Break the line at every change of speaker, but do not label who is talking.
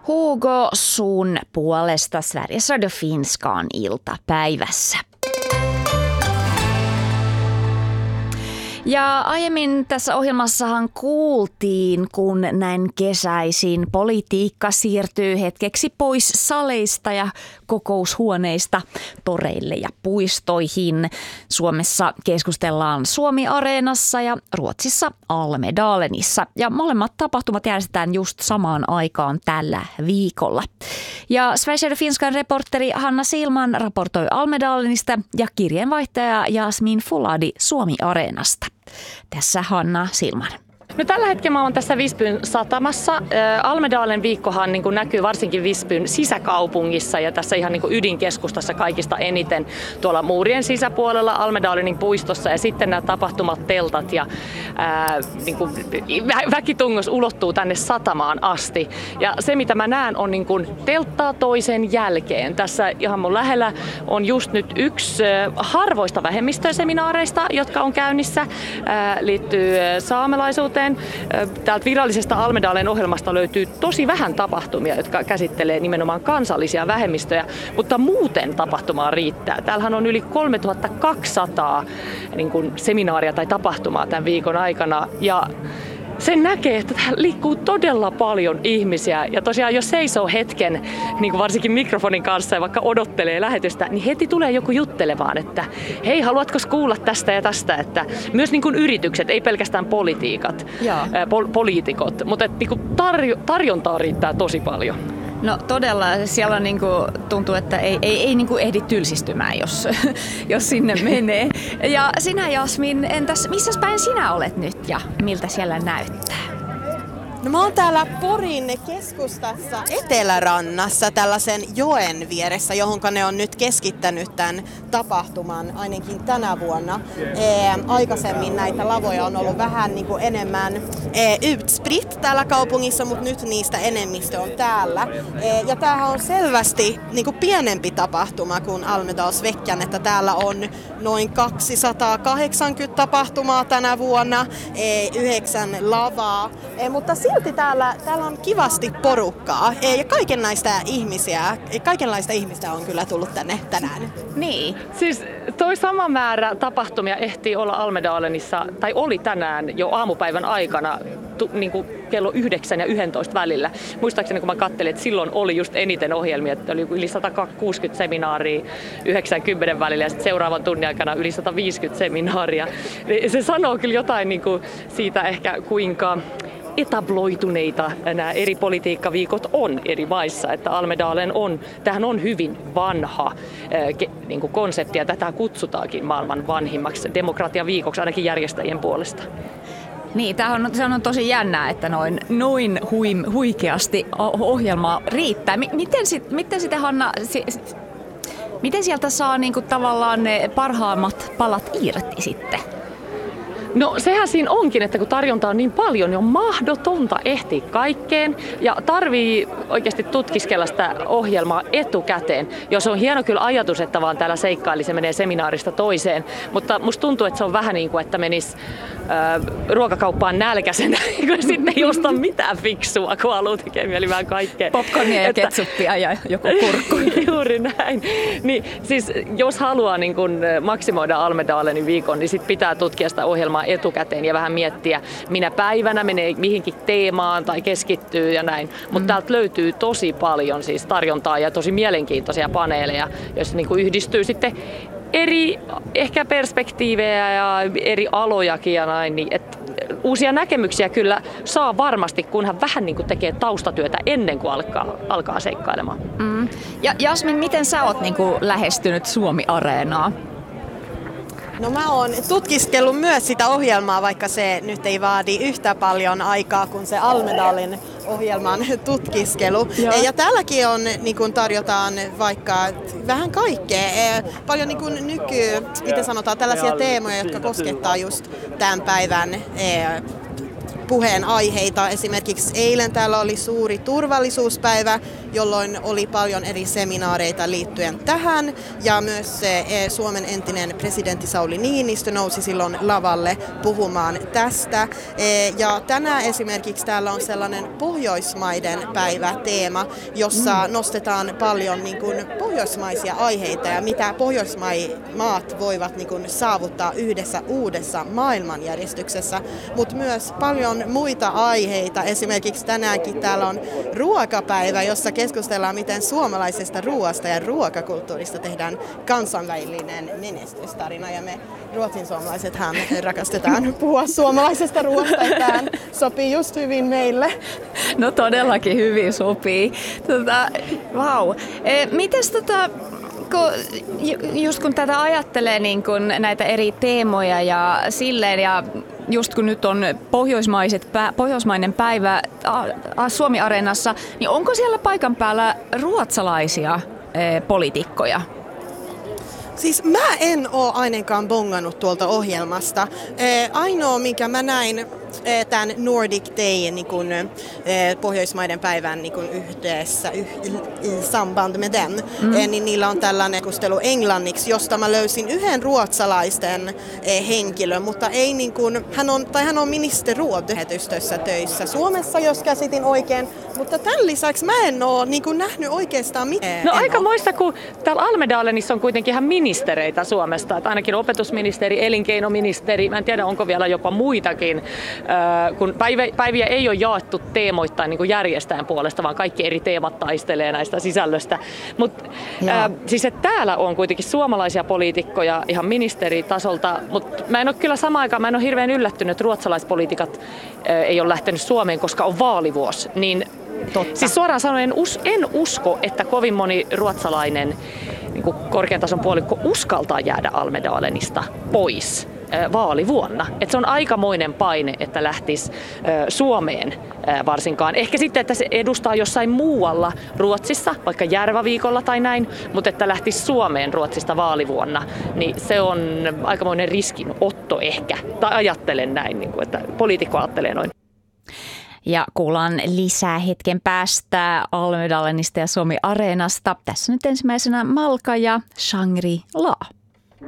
Hugo sun puolesta Sveriges Radio Finskan iltapäivässä. Ja aiemmin tässä ohjelmassahan kuultiin, kun näin kesäisin politiikka siirtyy hetkeksi pois saleista ja kokoushuoneista toreille ja puistoihin. Suomessa keskustellaan Suomi-areenassa ja Ruotsissa Almedalenissa. Ja molemmat tapahtumat järjestetään just samaan aikaan tällä viikolla. Ja Sveriges Radio Finskan reporteri Hanna Silman raportoi Almedalenista ja kirjeenvaihtaja Jasmin Fuladi Suomi-areenasta. Tässä Hanna Silman.
No, tällä hetkellä mä oon tässä Visbyn satamassa. Almedalen viikkohan niin kuin näkyy varsinkin Visbyn sisäkaupungissa ja tässä ihan niin kuin ydinkeskustassa kaikista eniten tuolla muurien sisäpuolella Almedalenin puistossa ja sitten nämä tapahtumat, teltat ja niin kuin väkitungos ulottuu tänne satamaan asti. Ja se mitä mä näen on niin kuin telttaa toisen jälkeen. Tässä ihan mun lähellä on just nyt yksi harvoista vähemmistöseminaareista, jotka on käynnissä, liittyy saamelaisuuteen. Täältä virallisesta Almedalen ohjelmasta löytyy tosi vähän tapahtumia, jotka käsittelee nimenomaan kansallisia vähemmistöjä, mutta muuten tapahtumaa riittää. Täällähän on yli 3200 niin kuin seminaaria tai tapahtumaa tämän viikon aikana ja sen näkee, että täällä liikkuu todella paljon ihmisiä ja tosiaan jos seisoo hetken, niin kuin varsinkin mikrofonin kanssa ja vaikka odottelee lähetystä, niin heti tulee joku juttelemaan, että hei, haluatko kuulla tästä ja tästä, että myös niin kuin yritykset, ei pelkästään poliitikot, mutta että niin kuin tarjontaa riittää tosi paljon.
No todella, siellä niin kuin tuntuu, että ei niin kuin ehdi tylsistymään, jos sinne menee. Ja sinä Jasmin, entäs missä päin sinä olet nyt ja miltä siellä näyttää?
No, mä oon täällä Porin keskustassa Etelärannassa tällaisen joen vieressä, johonka ne on nyt keskittänyt tämän tapahtuman ainakin tänä vuonna. Aikaisemmin näitä lavoja on ollut vähän niin kuin enemmän utspritt täällä kaupungissa, mutta nyt niistä enemmistö on täällä. Ja tämähän on selvästi niin kuin pienempi tapahtuma kuin Almedalsveckan, että täällä on noin 280 tapahtumaa tänä vuonna, 9 lavaa, mutta silti täällä on kivasti porukkaa ja kaikenlaista ihmistä on kyllä tullut tänne tänään.
Niin. Siis toi sama määrä tapahtumia ehtii olla Almedalenissa, tai oli tänään jo aamupäivän aikana niin kuin kello 9 ja 11 välillä. Muistaakseni kun mä katselin, että silloin oli just eniten ohjelmia, että oli yli 160 seminaaria 90 välillä ja sitten seuraavan tunnin aikana yli 150 seminaaria. Se sanoo kyllä jotain niin kuin siitä ehkä kuinka etabloituneita nämä eri politiikkaviikot on eri maissa, että Almedalen tämähän on hyvin vanha niin kuin konsepti ja tätä kutsutaankin maailman vanhimmaksi demokratiaviikoksi ainakin järjestäjien puolesta.
Niin, se on tosi jännää, että noin huikeasti ohjelmaa riittää. Miten sitten Hanna, miten sieltä saa niinku tavallaan ne parhaimmat palat irti sitten?
No sehän siinä onkin, että kun tarjontaa on niin paljon, niin on mahdotonta ehtiä kaikkeen ja tarvii oikeasti tutkiskella sitä ohjelmaa etukäteen. Jos on hieno kyllä ajatus, että vaan täällä seikkaili, se menee seminaarista toiseen, mutta musta tuntuu, että se on vähän niin kuin, että menisi ruokakauppaan nälkäisenä, kun sitten ei osta mitään fiksua, kun haluaa tekemään mieli vähän kaikkea.
Popcornia ja ketsuppia ja joku kurkku.
Juuri näin. Niin, siis jos haluaa niin kun maksimoida Almedalenin viikon, niin sit pitää tutkia sitä ohjelmaa etukäteen ja vähän miettiä, minä päivänä menee mihinkin teemaan tai keskittyy ja näin. Mutta täältä löytyy tosi paljon siis tarjontaa ja tosi mielenkiintoisia paneeleja, joissa niin kuin yhdistyy sitten eri ehkä perspektiivejä ja eri alojakin ja näin, niin että uusia näkemyksiä kyllä saa varmasti, kunhan vähän niin kuin tekee taustatyötä ennen kuin alkaa seikkailemaan.
Ja Jasmin, miten sä oot niin kuin lähestynyt Suomi-areenaa?
No mä oon tutkiskellut myös sitä ohjelmaa, vaikka se nyt ei vaadi yhtä paljon aikaa kuin se Almedalen ohjelman tutkiskelu. Ja täälläkin on, niin kun tarjotaan vaikka vähän kaikkea. Paljon niin kun miten sanotaan, tällaisia teemoja, jotka koskettaa just tämän päivän puheenaiheita. Esimerkiksi eilen täällä oli suuri turvallisuuspäivä, jolloin oli paljon eri seminaareita liittyen tähän. Ja myös Suomen entinen presidentti Sauli Niinistö nousi silloin lavalle puhumaan tästä. Ja tänään esimerkiksi täällä on sellainen Pohjoismaiden päivä-teema, jossa nostetaan paljon niin kuin pohjoismaisia aiheita ja mitä Pohjoismaat voivat niin kuin saavuttaa yhdessä uudessa maailmanjärjestyksessä, mutta myös paljon muita aiheita. Esimerkiksi tänäänkin täällä on ruokapäivä, jossa keskustellaan, miten suomalaisesta ruoasta ja ruokakulttuurista tehdään kansainvälinen menestystarina. Ja me ruotsinsuomalaisethan rakastetaan puhua suomalaisesta ruoasta, ja tämä sopii just hyvin meille.
No todellakin hyvin sopii. Vau. Mites just kun tätä ajattelee niin kun näitä eri teemoja ja silleen, ja just kun nyt on pohjoismainen päivä Suomi-areenassa, niin onko siellä paikan päällä ruotsalaisia poliitikkoja?
Siis mä en oo ainakaan bongannut tuolta ohjelmasta. Ainoa, mikä mä näin tämän Nordic Day niin kun, Pohjoismaiden päivän niin kun yhdessä samband med den, niin niillä on tällainen keskustelu englanniksi, josta mä löysin yhden ruotsalaisten henkilön, mutta ei niin kun, hän on ministerråd-lähetystössä töissä Suomessa, jos käsitin oikein, mutta tämän lisäksi mä en oo niin kun nähnyt oikeastaan mitään.
No aika muista, kun täällä Almedalenissa on kuitenkin ihan ministereitä Suomesta, että ainakin opetusministeri, elinkeinoministeri, mä en tiedä onko vielä jopa muitakin, kun päiviä ei ole jaettu teemoittain niin kuin järjestäjän puolesta, vaan kaikki eri teemat taistelee näistä sisällöstä. Mutta siis että täällä on kuitenkin suomalaisia poliitikkoja ihan ministeritasolta, mutta mä en ole kyllä samaan aikaan, mä en ole hirveän yllättynyt, että ruotsalaispoliitikat ei ole lähtenyt Suomeen, koska on vaalivuosi. Niin, siis suoraan sanoen en usko, että kovin moni ruotsalainen niin kuin korkean tason puolikko uskaltaa jäädä Almedalenista pois vaalivuonna. Että se on aikamoinen paine, että lähtisi Suomeen varsinkaan. Ehkä sitten, että se edustaa jossain muualla Ruotsissa, vaikka Järvaviikolla tai näin, mutta että lähtisi Suomeen Ruotsista vaalivuonna, niin se on aikamoinen riskinotto ehkä. Tai ajattelen näin, niin kuin, että poliitikko ajattelee noin.
Ja kuullaan lisää hetken päästä Almedalenista ja Suomi-areenasta. Tässä nyt ensimmäisenä Malka ja Shangri-La.